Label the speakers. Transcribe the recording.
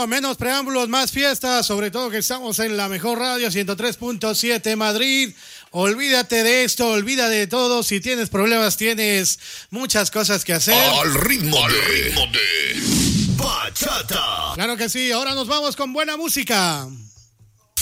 Speaker 1: Bueno, menos preámbulos, más fiestas, sobre todo que estamos en la mejor radio 103.7 Madrid. Olvídate de esto, olvídate de todo. Si tienes problemas, tienes muchas cosas que hacer.
Speaker 2: Al ritmo de bachata.
Speaker 1: Claro que sí, ahora nos vamos con buena música.